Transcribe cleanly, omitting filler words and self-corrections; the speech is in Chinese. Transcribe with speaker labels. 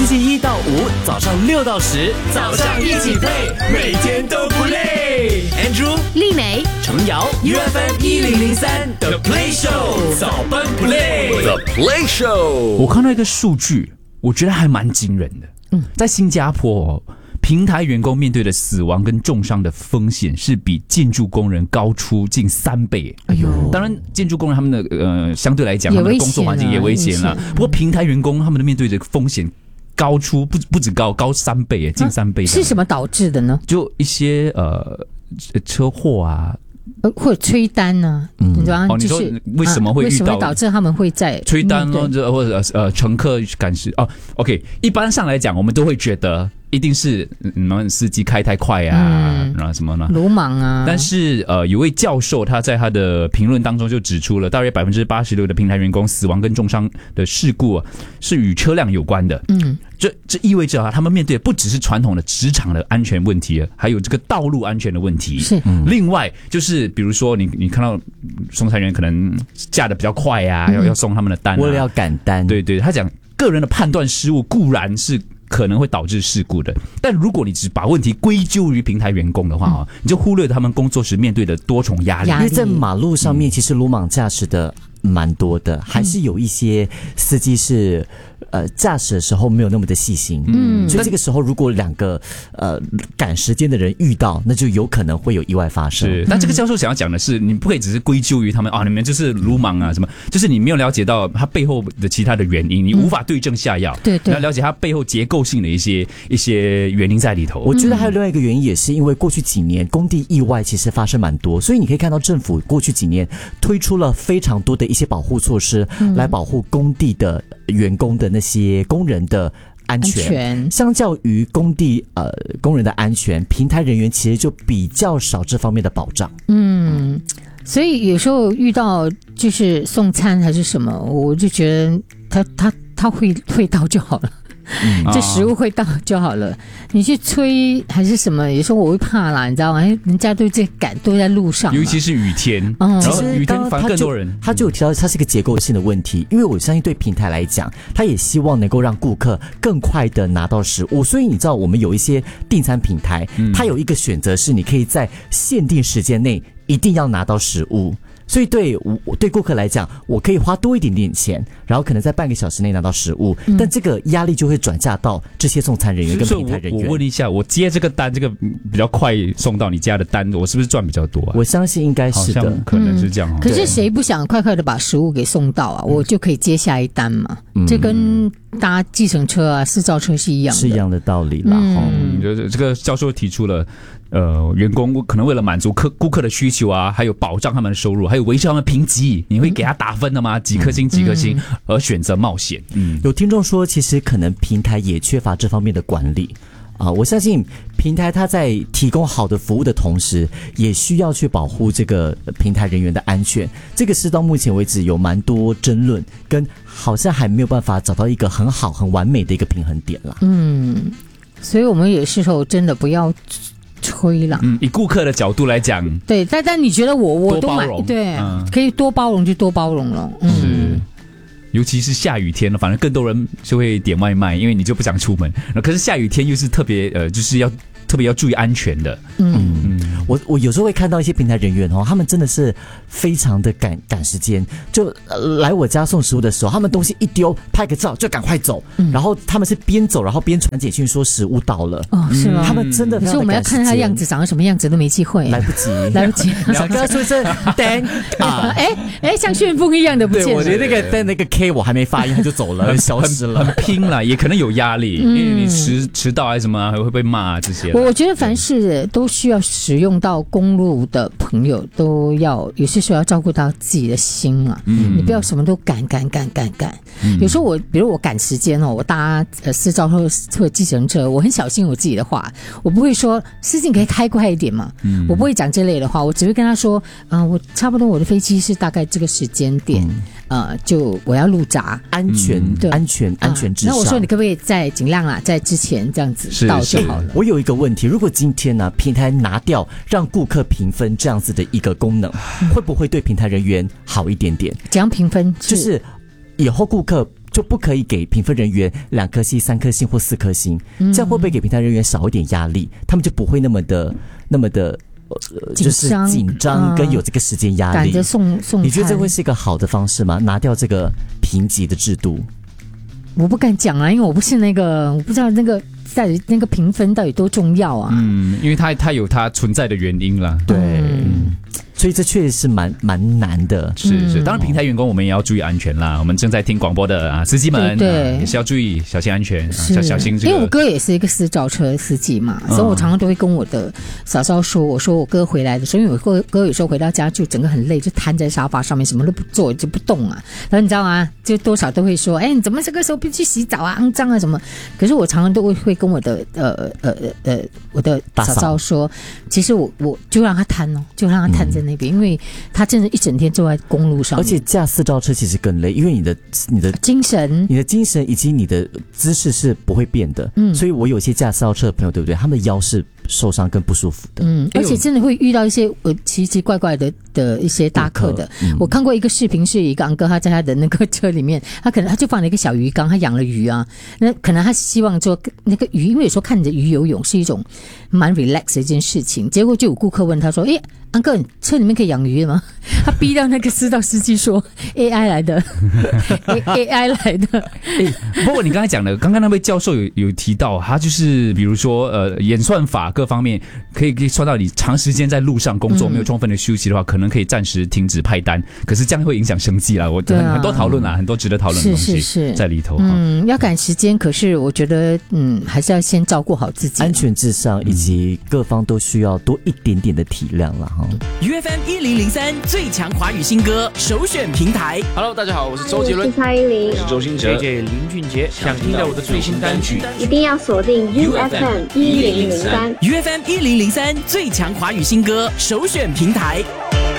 Speaker 1: 期一到五早上6到10，早上一起飞，每天都不累。Andrew、
Speaker 2: 丽美、
Speaker 1: 程瑶 ，UFM 1003 The Play Show 早班 Play，The Play Show。
Speaker 3: 我看到一个数据，我觉得还蛮惊人的。在新加坡平台员工面对的死亡跟重伤的风险是比建筑工人高出近3倍。哎呦，当然建筑工人他们的相对来讲，他们的工作环境也危险了。不过平台员工他们的面对的风险高出不止高3倍，近3倍。
Speaker 2: 是什么导致的呢？
Speaker 3: 就一些车祸啊。
Speaker 2: 或者催单呢？你知道吗？
Speaker 3: 你说为什么会遇到？
Speaker 2: 为什么导致他们会在
Speaker 3: 催单呢？或者乘客赶时？OK， 一般上来讲，我们都会觉得一定是司机开太快啊，然后什么呢？
Speaker 2: 鲁莽啊。
Speaker 3: 但是有位教授他在他的评论当中就指出了，大约86%的平台员工死亡跟重伤的事故是与车辆有关的。这意味着他们面对的不只是传统的职场的安全问题，还有这个道路安全的问题。
Speaker 2: 是，
Speaker 3: 另外就是比如说你看到送餐员可能驾得比较快啊，要送他们的单啊，
Speaker 4: 为了要赶单。
Speaker 3: 对，他讲个人的判断失误固然是可能会导致事故的，但如果你只把问题归咎于平台员工的话，你就忽略了他们工作时面对的多重压力。
Speaker 4: 因为在马路上面，其实鲁莽驾驶的蛮多的，还是有一些司机是驾驶的时候没有那么的细心。所以这个时候如果两个赶时间的人遇到，那就有可能会有意外发生。
Speaker 3: 是，但这个教授想要讲的是，你不可以只是归咎于他们你们就是鲁莽啊什么，就是你没有了解到他背后的其他的原因，你无法对症下药。
Speaker 2: 对，
Speaker 3: 你要了解他背后结构性的一些原因在里头。
Speaker 4: 我觉得还有另外一个原因，也是因为过去几年工地意外其实发生蛮多，所以你可以看到政府过去几年推出了非常多的一些保护措施，来保护工地的员工的那些工人的安全。相较于工地工人的安全，平台人员其实就比较少这方面的保障。
Speaker 2: 所以有时候遇到就是送餐还是什么，我就觉得他会到就好了。这食物会到就好了，你去催还是什么？有时候我会怕啦，你知道吗？人家都在赶，都在路上，
Speaker 3: 尤其是雨天，然后雨天反而更多人。
Speaker 4: 他就有提到，它是一个结构性的问题，因为我相信对平台来讲，他也希望能够让顾客更快的拿到食物，所以你知道，我们有一些订餐平台，它有一个选择是，你可以在限定时间内一定要拿到食物。所以对顾客来讲，我可以花多一点点钱，然后可能在半个小时内拿到食物，但这个压力就会转嫁到这些送餐人员跟平台人员。
Speaker 3: 我问一下，我接这个单，这个比较快送到你家的单，我是不是赚比较多啊？
Speaker 4: 我相信应该是的，
Speaker 3: 可能是这样。
Speaker 2: 可是谁不想快快的把食物给送到啊？我就可以接下一单嘛。这跟搭计程车啊、私造车是一样的，
Speaker 4: 是一样的道理啦。
Speaker 3: 这个教授提出了。员工可能为了满足顾客的需求啊，还有保障他们的收入，还有维持他们评级，你会给他打分的吗？几颗星而选择冒险。
Speaker 4: 有听众说，其实可能平台也缺乏这方面的管理我相信平台它在提供好的服务的同时，也需要去保护这个平台人员的安全。这个是到目前为止有蛮多争论，跟好像还没有办法找到一个很好很完美的一个平衡点啦。
Speaker 2: 所以我们有时候真的不要催了。
Speaker 3: 以顾客的角度来讲，
Speaker 2: 对，但你觉得我都买，对，可以多包容就多包容了。
Speaker 3: 是，尤其是下雨天了，反正更多人就会点外卖，因为你就不想出门。可是下雨天又是特别就是要特别要注意安全的。
Speaker 4: 我有时候会看到一些平台人员他们真的是非常的赶时间，就来我家送食物的时候，他们东西一丢，拍个照就赶快走，然后他们是边走然后边传简讯说食物到了。
Speaker 2: 是吗？
Speaker 4: 他们真的非常的赶时间。
Speaker 2: 可是我们要看他的样子长得什么样子都没机会，
Speaker 4: 来不及。小哥说这等
Speaker 2: 像旋风一样的不见了。
Speaker 4: 对，我觉得那个 K 我还没发音他就走了，消失了。
Speaker 3: 很拼了，也可能有压力，因为你迟到还是什么，会被骂这些。
Speaker 2: 我觉得凡事都需要使用到公路的朋友，都要有些时候要照顾到自己的心啊。你不要什么都赶。有时候比如我赶时间我搭私造或者计程车，我很小心我自己的话，我不会说司机你可以开快一点嘛。我不会讲这类的话，我只会跟他说我差不多我的飞机是大概这个时间点。就我要入闸，
Speaker 4: 安全至上。
Speaker 2: 那我说你可不可以尽量在之前这样子到就好了。
Speaker 4: 我有一个问题，如果今天呢平台拿掉让顾客评分这样子的一个功能，会不会对平台人员好一点点？
Speaker 2: 怎样评分？
Speaker 4: 就是以后顾客就不可以给评分人员2颗星、3颗星或4颗星，这样会不会给评判人员少一点压力？他们就不会那么的就是紧张跟有这个时间压力。
Speaker 2: 赶着送
Speaker 4: 你觉得这会是一个好的方式吗？拿掉这个评级的制度？
Speaker 2: 我不敢讲啊，因为我不是那个，我不知道那个在那个评分到底多重要啊。
Speaker 3: 因为它有它存在的原因啦。
Speaker 4: 对。所以这确实是蛮难的，
Speaker 3: 是，当然平台员工我们也要注意安全啦。我们正在听广播的司机们，
Speaker 2: 对，
Speaker 3: 也是要注意小心安全，小心这个。
Speaker 2: 因为我哥也是一个私照车司机嘛，所以我常常都会跟我的嫂嫂说，我说我哥回来的时候，因为我哥有时候回到家就整个很累，就瘫在沙发上面，什么都不做，就不动啊。然后你知道吗？就多少都会说，哎，你怎么这个时候不去洗澡啊，肮脏啊什么？可是我常常都会跟我的我的嫂嫂说，其实我就让他瘫哦，就让他瘫在那边，因为他真的一整天坐在公路上面，
Speaker 4: 而且驾私照车其实更累，因为你的
Speaker 2: 精神
Speaker 4: 以及你的姿势是不会变的。所以我有些驾私照车的朋友，对不对？他们的腰是受伤更不舒服的。
Speaker 2: 而且真的会遇到一些奇奇怪怪的一些大客的。我看过一个视频，是一个昂哥他在他的那个车里面，他就放了一个小鱼缸，他养了鱼啊。那可能他希望做那个鱼，因为有时候看着鱼游泳是一种蛮 relax 的一件事情。结果就有顾客问他说：“诶，昂哥，你车里面可以养鱼吗？”他逼到那个私道司机说 ：“AI 来的，AI 来的。”
Speaker 3: 不过你刚才讲的，刚刚那位教授有提到，他就是比如说演算法各方面可以算到你长时间在路上工作没有充分的休息的话，可能可以暂时停止派单，可是这样会影响生计啦。我很多讨论啦，很多值得讨论的东西在里头。
Speaker 2: 要赶时间，可是我觉得还是要先照顾好自己，
Speaker 4: 安全至上，以及各方都需要多一点点的体谅啦哈。
Speaker 1: UFM1003最强华语新歌首选平台。
Speaker 5: Hello， 大家好，我是周杰伦，
Speaker 6: 我是蔡依林，
Speaker 5: 我是周兴哲
Speaker 7: ，JJ 林俊杰。想听到我的最新单曲，
Speaker 6: 一定要锁定 UFM1003。
Speaker 1: UFM1003最强华语新歌首选平台。